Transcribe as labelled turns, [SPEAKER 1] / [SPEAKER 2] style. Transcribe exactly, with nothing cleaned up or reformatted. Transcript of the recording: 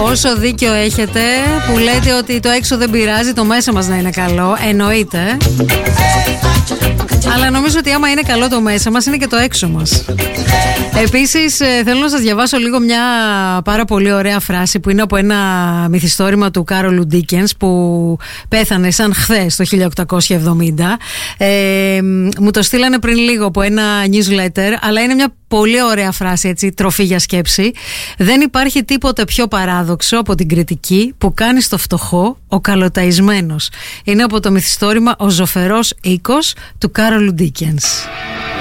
[SPEAKER 1] Πόσο δίκιο έχετε που λέτε ότι το έξω δεν πειράζει, το μέσα μας να είναι καλό. Εννοείται. Αλλά νομίζω ότι άμα είναι καλό το μέσα μας, είναι και το έξω μας. Επίσης, θέλω να σας διαβάσω λίγο μια πάρα πολύ ωραία φράση που είναι από ένα μυθιστόρημα του Κάρολου Ντίκενς, που πέθανε σαν χθες το χίλια οκτακόσια εβδομήντα. Ε, μου το στείλανε πριν λίγο από ένα newsletter, αλλά είναι μια πολύ ωραία φράση, έτσι, τροφή για σκέψη. Δεν υπάρχει τίποτε πιο παράδοξο από την κριτική που κάνει στο φτωχό ο καλοταϊσμένος. Είναι από το μυθιστόρημα «Ο ζωφερός οίκος» του Κάρολου Ντίκενς.